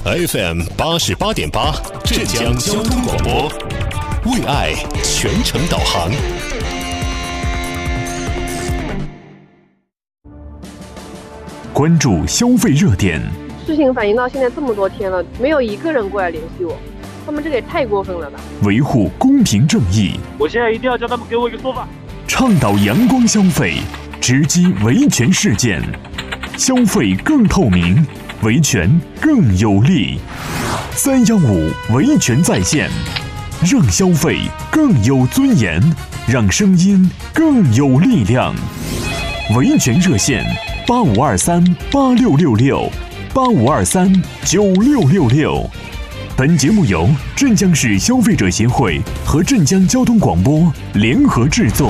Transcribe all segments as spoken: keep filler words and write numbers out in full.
F M 八十八点八，浙江交通广播，为爱全程导航。 关注消费热点。 事情反映到现在这么多天了，没有一个人过来联系我，他们这个也太过分了吧！ 维护公平正义， 我现在一定要叫他们给我一个说法。 倡导阳光消费，直击维权事件，消费更透明，维权更有力。三幺五维权在线，让消费更有尊严，让声音更有力量。维权热线八五二三八六六六八五二三九六六六。本节目由镇江市消费者协会和镇江交通广播联合制作。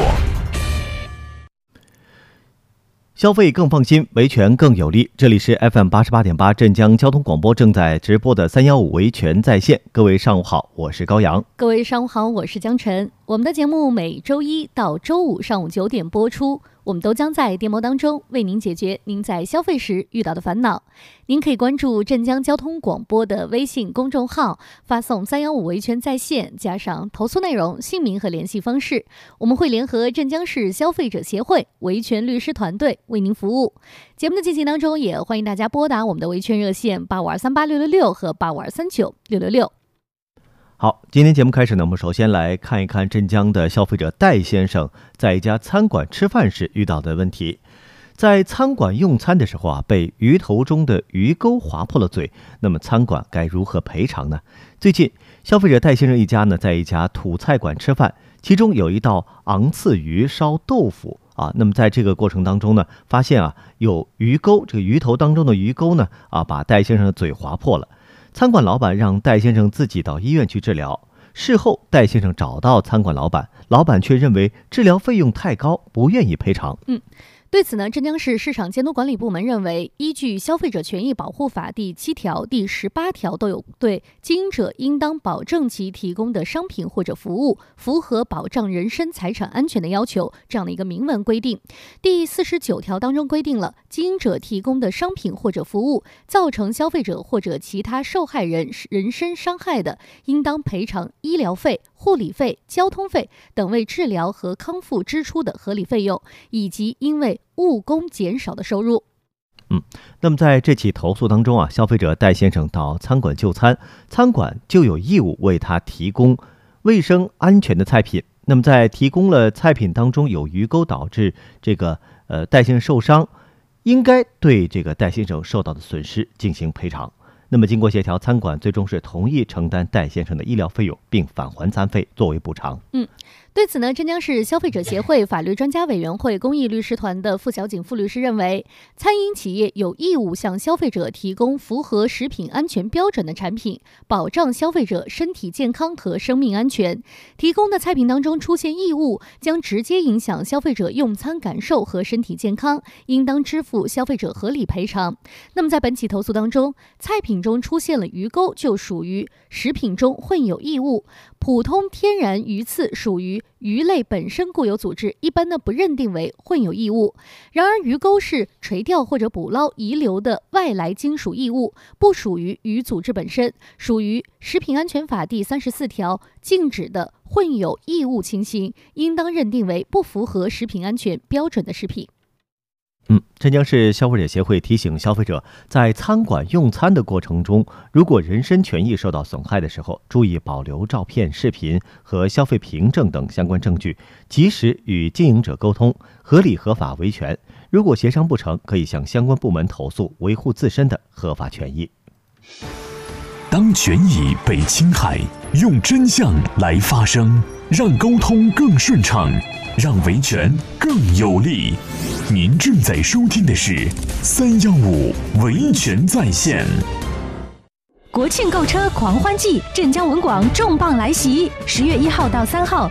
消费更放心，维权更有力。这里是 F M 八十八点八镇江交通广播正在直播的三幺五维权在线。各位上午好，我是高阳。 各位上午好，我是江晨。我们的节目每周一到周五上午九点播出，我们都将在电波当中为您解决您在消费时遇到的烦恼。您可以关注镇江交通广播的微信公众号，发送三幺五维权在线，加上投诉内容、姓名和联系方式，我们会联合镇江市消费者协会维权律师团队为您服务。节目的进行当中，也欢迎大家拨打我们的维权热线八五二三八六六六和八五二三九六六六。 好，今天节目开始呢，我们首先来看一看镇江的消费者戴先生在一家餐馆吃饭时遇到的问题。在餐馆用餐的时候啊，被鱼头中的鱼钩划破了嘴，那么餐馆该如何赔偿呢？最近，消费者戴先生一家呢，在一家土菜馆吃饭，其中有一道昂刺鱼烧豆腐啊，那么在这个过程当中呢，发现啊有鱼钩，这个鱼头当中的鱼钩呢啊，把戴先生的嘴划破了。餐馆老板让戴先生自己到医院去治疗。事后，戴先生找到餐馆老板，老板却认为治疗费用太高，不愿意赔偿。 嗯。对此呢，镇江市市场监督管理部门认为，依据《消费者权益保护法》第七条、第十八条都有对经营者应当保证其提供的商品或者服务符合保障人身财产安全的要求这样的一个明文规定。第四十九条当中规定了，经营者提供的商品或者服务造成消费者或者其他受害人人身伤害的，应当赔偿医疗费、护理费、交通费等为治疗和康复支出的合理费用，以及因为误工减少的收入。 嗯，那么在这起投诉当中啊，消费者戴先生到餐馆就餐，餐馆就有义务为他提供卫生安全的菜品。那么在提供了菜品当中有鱼钩导致这个呃戴先生受伤，应该对这个戴先生受到的损失进行赔偿。那么经过协调，餐馆最终是同意承担戴先生的医疗费用，并返还餐费作为补偿。 嗯。对此呢，镇江市消费者协会法律专家委员会公益律师团的付小景副律师认为，餐饮企业有义务向消费者提供符合食品安全标准的产品，保障消费者身体健康和生命安全。提供的菜品当中出现异物，将直接影响消费者用餐感受和身体健康，应当支付消费者合理赔偿。那么在本起投诉当中，菜品中出现了鱼钩就属于食品中混有异物，普通天然鱼刺属于鱼类本身固有组织，一般呢不认定为混有异物。然而鱼钩是垂钓或者捕捞遗留的外来金属异物，不属于鱼组织本身，属于食品安全法第三十四条禁止的混有异物情形，应当认定为不符合食品安全标准的食品。 嗯，镇江市消费者协会提醒消费者，在餐馆用餐的过程中，如果人身权益受到损害的时候，注意保留照片、视频和消费凭证等相关证据，及时与经营者沟通，合理合法维权。如果协商不成，可以向相关部门投诉，维护自身的合法权益。 当权益被侵害，用真相来发声，让沟通更顺畅，让维权更有力。您正在收听的是三幺五维权在线。 国庆购车狂欢季，镇江文广重磅来袭！十月一号到三号，